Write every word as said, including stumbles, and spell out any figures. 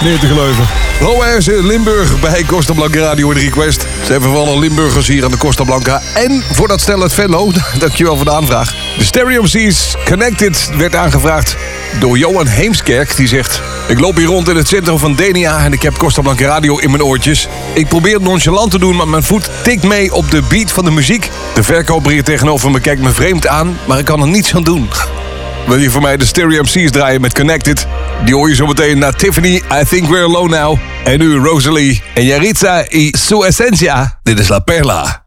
Niet te geloven. Roaers in Limburg bij Costa Blanca Radio in Request. Ze hebben voor alle Limburgers hier aan de Costa Blanca. En voor dat stel uit Venlo, dankjewel voor de aanvraag. De Stereo M C's Connected werd aangevraagd door Johan Heemskerk. Die zegt: ik loop hier rond in het centrum van Denia en ik heb Costa Blanca Radio in mijn oortjes. Ik probeer het nonchalant te doen, maar mijn voet tikt mee op de beat van de muziek. De verkoper hier tegenover me kijkt me vreemd aan, maar ik kan er niets aan doen. Wil je voor mij de Stereo M C's draaien met Connected? Die hoor je zo meteen naar Tiffany, I Think We're Alone Now. En nu Rosalie en Yaritza y Su Esencia. Dit is La Perla.